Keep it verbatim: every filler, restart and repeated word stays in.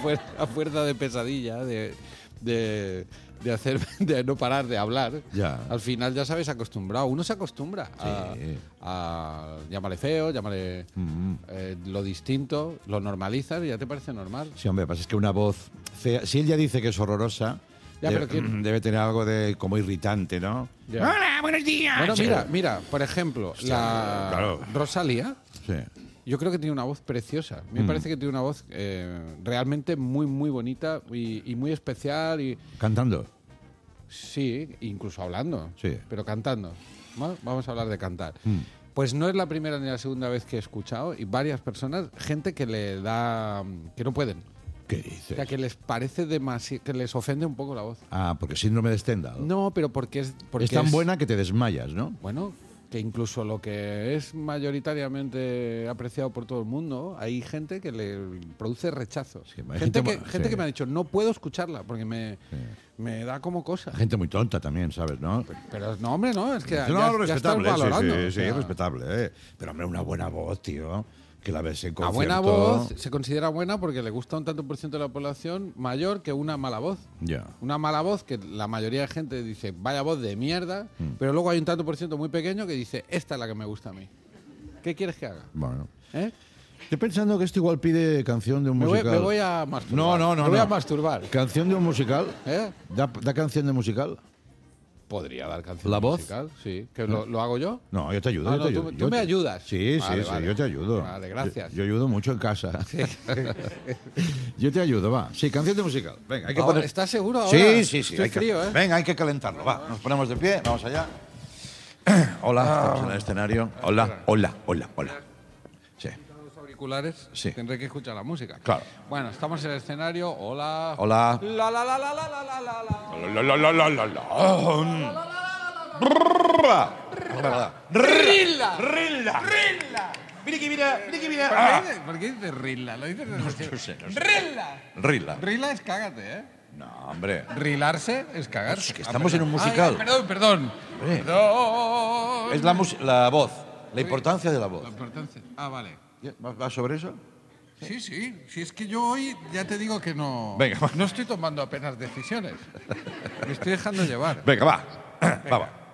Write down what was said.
fuer- a fuerza de pesadilla, de, de, de hacer, de no parar de hablar, Ya. al final ya sabes acostumbrado. Uno se acostumbra a, Sí. a llámale feo, llámale Mm. eh, lo distinto, lo normalizas y ya te parece normal. Sí, hombre, pasa es que una voz fea. Si él ya dice que es horrorosa, Ya, debe, pero que- debe tener algo de como irritante, ¿no? Ya. Hola, buenos días. Bueno, Sí. mira, mira, por ejemplo, la claro. Rosalía. Sí. Yo creo que tiene una voz preciosa. Me Mm. parece que tiene una voz eh, realmente muy, muy bonita y, y muy especial. Y Cantando. sí, incluso hablando. Sí. Pero cantando. ¿No? Vamos a hablar de cantar. Mm. Pues no es la primera ni la segunda vez que he escuchado y varias personas, gente que le da, que no pueden. ¿Qué O dices? sea, que les parece demasiado, que les ofende un poco la voz. Ah, porque síndrome de Stendhal. No, pero porque es, porque es tan buena que te desmayas, ¿no? Bueno, que incluso lo que es mayoritariamente apreciado por todo el mundo, hay gente que le produce rechazo. Sí, hay gente gente que, mo- gente sí. que me ha dicho, no puedo escucharla porque me, Sí. me da como cosa. Gente muy tonta también, ¿sabes, no? Pero no, hombre, no, es que ya, no, ya estás respetable, sí, valorando. sí, O sí, sea, respetable, ¿eh? Pero, hombre, una buena voz, tío. Que la ves en una concierto. buena voz se considera buena porque le gusta un tanto por ciento de la población mayor que una mala voz. Ya. Una mala voz que la mayoría de gente dice, vaya voz de mierda, Mm. pero luego hay un tanto por ciento muy pequeño que dice, esta es la que me gusta a mí. ¿Qué quieres que haga? Bueno. ¿Eh? Estoy pensando que esto igual pide canción de un Me voy, musical. me voy a masturbar. No, no, no. Me voy no. a masturbar. ¿Canción de un musical? ¿Eh? ¿Da, da canción de musical? Podría dar canción ¿La voz? musical, sí. ¿Que lo, lo hago yo? No, yo te ayudo. Ah, yo no, te tú- ayudo. tú Yo me te- ayudas. Sí, Vale, sí, vale. sí, yo te ayudo. Vale, gracias. Yo, yo ayudo mucho en casa. Yo te ayudo, va. Sí, canción de musical. Venga, hay que Ahora, poner... ¿estás seguro ahora? Sí, sí, sí. Estoy hay que- frío, ¿eh? Venga, hay que calentarlo. Va, nos ponemos de pie, vamos allá. Hola, estamos en el escenario. Hola, hola, hola, hola. Sí, Los auriculares, Sí. tendré que escuchar la música. claro. Bueno, estamos en el escenario. Hola. Hola. La la la la la la la la la. La, la, la, la, la, la. ¡Rilla! Rilla. ¡Rilla! Mira que mira, mira que mira. ¿Por Ah. qué, dices- ¿Por qué dices Rilla? Lo dices No sé, no sé. ¡Rilla! Rilla. Rilla es cágate, ¿eh? No, hombre. Rilarse es cagarse. Es que estamos Ah, en un perdón. musical. Ay, perdón, perdón. Hombre. Perdón. Es la, mus- la voz, la importancia de la voz. La importancia. Ah, vale. ¿Va, va sobre eso? Sí, sí. Si es que yo hoy ya te digo que no. Venga, va. No estoy tomando apenas decisiones. Me estoy dejando llevar. Venga, va. Va, va.